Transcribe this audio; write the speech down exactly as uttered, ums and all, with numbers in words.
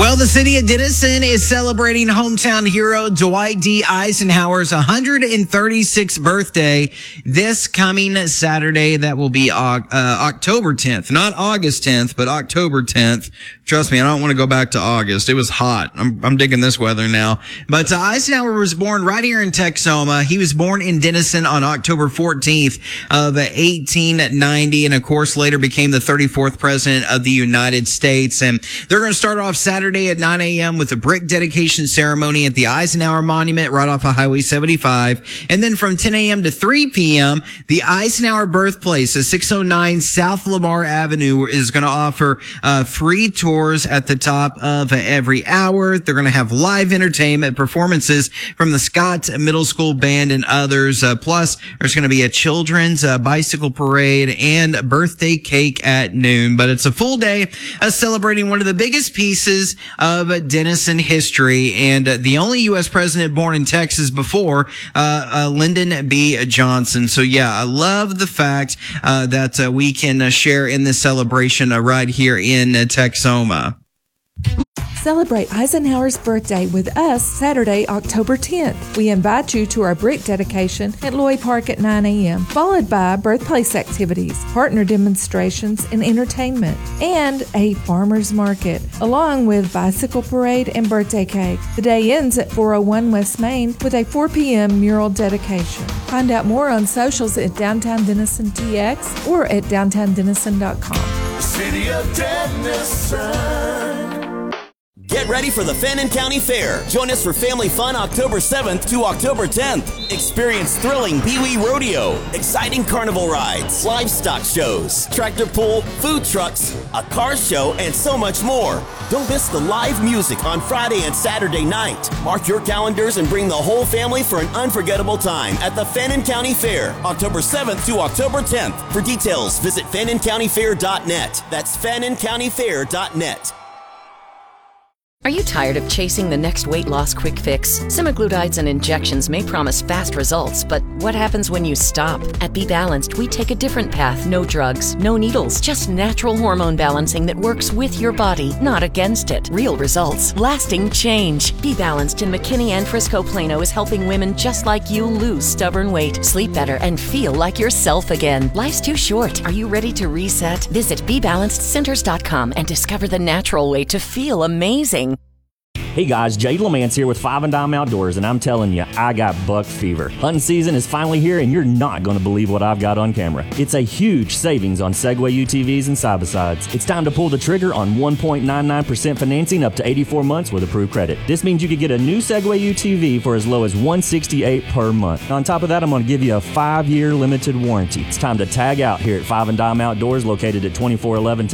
Well, the city of Denison is celebrating hometown hero Dwight D. Eisenhower's one hundred thirty-sixth birthday this coming Saturday. That will be uh, October tenth, not August tenth, but October tenth. Trust me, I don't want to go back to August. It was hot. I'm, I'm digging this weather now. But uh, Eisenhower was born right here in Texoma. He was born in Denison on October fourteenth of eighteen ninety, and of course later became the thirty-fourth president of the United States. And they're going to start off Saturday at nine a.m. with a brick dedication ceremony at the Eisenhower Monument right off of Highway seventy-five. And then from ten a.m. to three p.m., the Eisenhower birthplace at six oh nine South Lamar Avenue is going to offer uh, free tours at the top of every hour. They're going to have live entertainment performances from the Scott Middle School Band and others. Uh, plus, there's going to be a children's uh, bicycle parade and birthday cake at noon. But it's a full day of celebrating one of the biggest pieces of Denison history, and uh, the only U S president born in Texas before uh, uh, Lyndon B. Johnson. So yeah, I love the fact uh, that uh, we can uh, share in this celebration uh, right here in uh, Texoma. Celebrate Eisenhower's birthday with us Saturday, October tenth. We invite you to our brick dedication at Loy Park at nine a.m., followed by birthplace activities, partner demonstrations, and entertainment, and a farmer's market, along with bicycle parade and birthday cake. The day ends at four oh one West Main with a four p.m. mural dedication. Find out more on socials at Downtown Denison T X or at downtown denison dot com. City of Denison. Get ready for the Fannin County Fair. Join us for family fun October seventh to October tenth. Experience thrilling Pee-wee rodeo, exciting carnival rides, livestock shows, tractor pull, food trucks, a car show, and so much more. Don't miss the live music on Friday and Saturday night. Mark your calendars and bring the whole family for an unforgettable time at the Fannin County Fair, October seventh to October tenth. For details, visit fannin county fair dot net. That's fannin county fair dot net. Are you tired of chasing the next weight loss quick fix? Semaglutides and injections may promise fast results, but what happens when you stop? At Be Balanced, we take a different path. No drugs, no needles, just natural hormone balancing that works with your body, not against it. Real results, lasting change. Be Balanced in McKinney and Frisco Plano is helping women just like you lose stubborn weight, sleep better, and feel like yourself again. Life's too short. Are you ready to reset? Visit be balanced centers dot com and discover the natural way to feel amazing. Hey guys, Jay Lamance here with Five and Dime Outdoors, and I'm telling you, I got buck fever. Hunting season is finally here, and you're not going to believe what I've got on camera. It's a huge savings on Segway U T Vs and side-by-sides. It's time to pull the trigger on one point nine nine percent financing up to eighty-four months with approved credit. This means you could get a new Segway U T V for as low as one hundred sixty-eight dollars per month. On top of that, I'm going to give you a five-year limited warranty. It's time to tag out here at Five and Dime Outdoors, located at twenty-four eleven